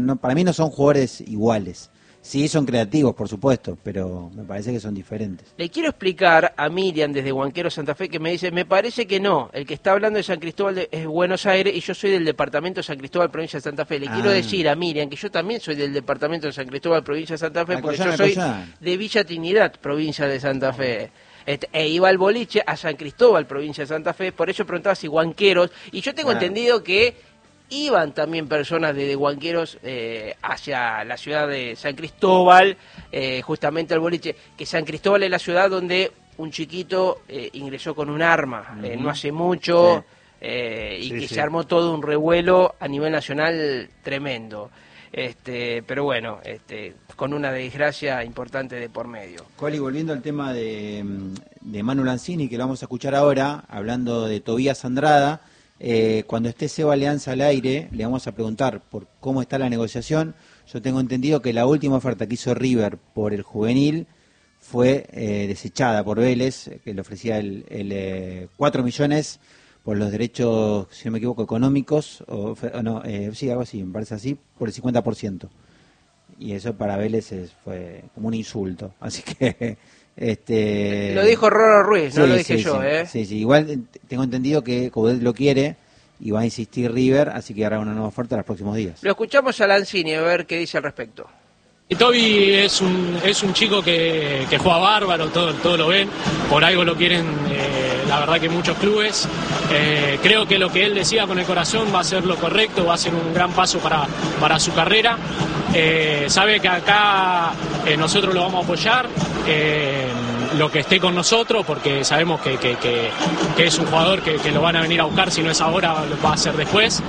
para mí no son jugadores iguales. Sí, son creativos, por supuesto, pero me parece que son diferentes. Le quiero explicar a Miriam desde Huanquero Santa Fe, que me dice, me parece que no, el que está hablando de San Cristóbal es Buenos Aires y yo soy del departamento de San Cristóbal, provincia de Santa Fe. Le quiero decir a Miriam que yo también soy del departamento de San Cristóbal, provincia de Santa Fe, porque yo soy de Villa Trinidad, provincia de Santa Fe. E iba al boliche a San Cristóbal, provincia de Santa Fe, por eso preguntaba si Huanqueros, y yo tengo entendido que iban también personas de Huanqueros hacia la ciudad de San Cristóbal, justamente al boliche, que San Cristóbal es la ciudad donde un chiquito ingresó con un arma no hace mucho, se armó todo un revuelo a nivel nacional tremendo. Pero bueno, con una desgracia importante de por medio. Coli, volviendo al tema de Manu Lanzini, que lo vamos a escuchar ahora, hablando de Tobías Andrada, cuando esté Seba Alianza al aire, le vamos a preguntar por cómo está la negociación. Yo tengo entendido que la última oferta que hizo River por el juvenil fue desechada por Vélez, que le ofrecía el 4 millones por los derechos, si no me equivoco, económicos, sí, algo así, me parece así, por el 50%. Y eso para Vélez fue como un insulto. Así que... Lo dijo Roro Ruiz, no lo dije yo, Sí, igual tengo entendido que Coudet lo quiere y va a insistir River, así que hará una nueva oferta en los próximos días. Lo escuchamos a Lanzini a ver qué dice al respecto. Y Toby es un chico que juega bárbaro, todo lo ven, por algo lo quieren, la verdad que muchos clubes. Creo que lo que él decía con el corazón va a ser lo correcto, va a ser un gran paso para su carrera. Sabe que acá nosotros lo vamos a apoyar, lo que esté con nosotros, porque sabemos que es un jugador que lo van a venir a buscar, si no es ahora, lo va a hacer después.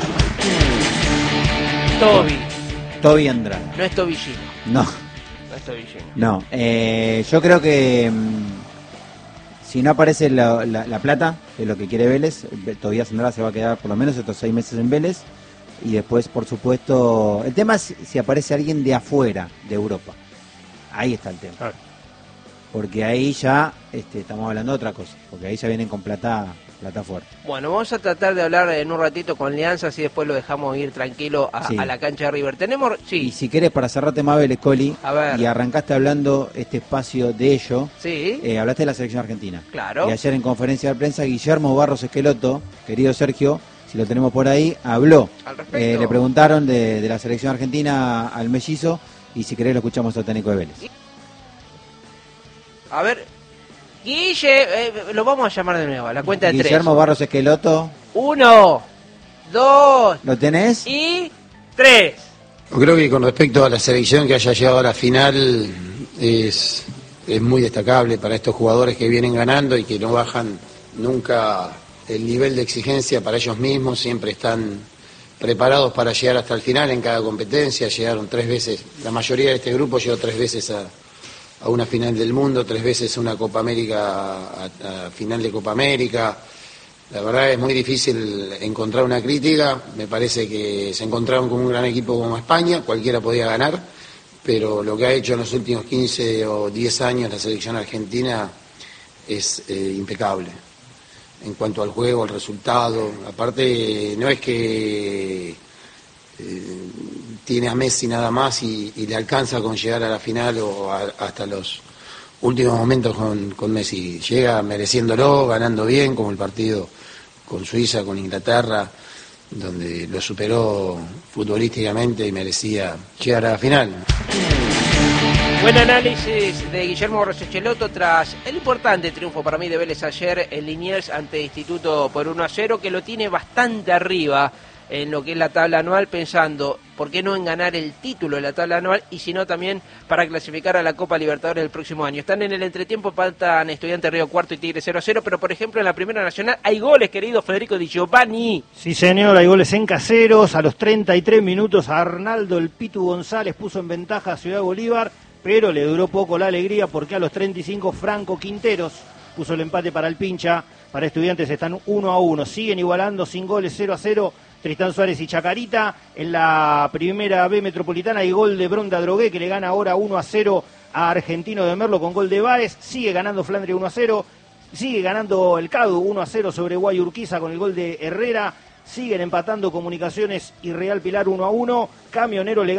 Toby Andrada. No es Tobillino. No. No es Tobillino. No. Yo creo que si no aparece la plata, que es lo que quiere Vélez, Tobías Andrada se va a quedar por lo menos estos 6 meses en Vélez. Y después, por supuesto, el tema es si aparece alguien de afuera de Europa. Ahí está el tema. Claro. Porque ahí ya estamos hablando de otra cosa. Porque ahí ya vienen con plata fuerte. Bueno, vamos a tratar de hablar en un ratito con Alianza, y después lo dejamos ir tranquilo a la cancha de River. Tenemos, Y si querés, para cerrarte más, Vélez, Coli, y arrancaste hablando este espacio de ello, hablaste de la selección argentina. Claro. Y ayer en conferencia de prensa, Guillermo Barros Esqueloto, querido Sergio, si lo tenemos por ahí, habló. Al respecto. Le preguntaron de la selección argentina al mellizo, y si querés lo escuchamos al técnico de Vélez. A ver, Guille, lo vamos a llamar de nuevo, a la cuenta de Guillermo 3. Guillermo Barros Esqueloto. 1, 2. ¿Lo tenés? Y 3. Yo creo que con respecto a la selección que haya llegado a la final es muy destacable para estos jugadores que vienen ganando y que no bajan nunca el nivel de exigencia para ellos mismos, siempre están preparados para llegar hasta el final en cada competencia. Llegaron 3 veces, la mayoría de este grupo llegó 3 veces a una final del mundo, 3 veces a una Copa América, a final de Copa América. La verdad es muy difícil encontrar una crítica. Me parece que se encontraron con un gran equipo como España, cualquiera podía ganar, pero lo que ha hecho en los últimos 15 o 10 años la selección argentina es impecable en cuanto al juego, al resultado. Aparte, no es que tiene a Messi nada más y le alcanza con llegar a la final o hasta los últimos momentos con Messi. Llega mereciéndolo, ganando bien, como el partido con Suiza, con Inglaterra, donde lo superó futbolísticamente y merecía llegar a la final. Buen análisis de Guillermo Barros Esqueloto tras el importante triunfo para mí de Vélez ayer en Liniers ante Instituto por 1-0, que lo tiene bastante arriba en lo que es la tabla anual, pensando por qué no en ganar el título de la tabla anual y si no también para clasificar a la Copa Libertadores del próximo año. Están en el entretiempo, faltan Estudiantes Río Cuarto y Tigre 0-0, pero por ejemplo en la Primera Nacional hay goles, querido Federico Di Giovanni. Sí señor, hay goles en Caseros, a los 33 minutos Arnaldo el Pitu González puso en ventaja a Ciudad Bolívar, pero le duró poco la alegría porque a los 35 Franco Quinteros puso el empate para el Pincha. Para Estudiantes están 1-1, siguen igualando sin goles, 0-0 Tristán Suárez y Chacarita. En la Primera B Metropolitana hay gol de Bronda Drogué, que le gana ahora 1-0 a Argentino de Merlo con gol de Báez. Sigue ganando Flandre 1-0, sigue ganando el CADU 1-0 sobre Guayurquiza con el gol de Herrera. Siguen empatando Comunicaciones y Real Pilar 1-1. Camionero le